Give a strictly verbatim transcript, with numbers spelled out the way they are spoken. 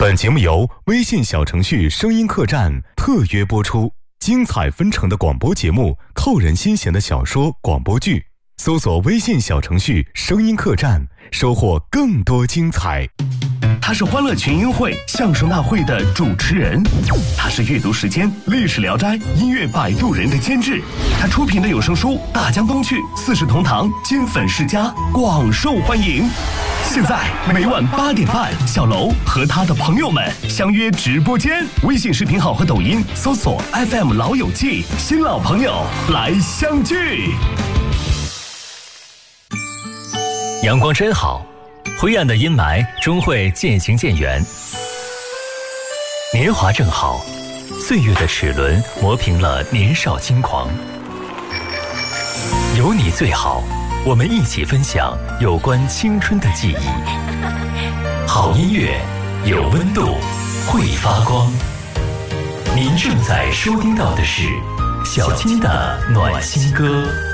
本节目由微信小程序声音客栈特约播出，精彩纷呈的广播节目，扣人心弦的小说广播剧，搜索微信小程序声音客栈，收获更多精彩。 他是欢乐群英会相声大会的主持人，他是阅读时间历史聊斋音乐摆渡人的监制，他出品的有声书大江东去四世同堂金粉世家广受欢迎。现在每晚八点半，小楼和他的朋友们相约直播间，微信视频号和抖音搜索 F M 老友记，新老朋友来相聚。 阳光真好，灰暗的阴霾终会渐行渐远。年华正好，岁月的齿轮磨平了年少轻狂。有你最好，我们一起分享有关青春的记忆。好音乐，有温度，会发光。您正在收听到的是小金的暖心歌。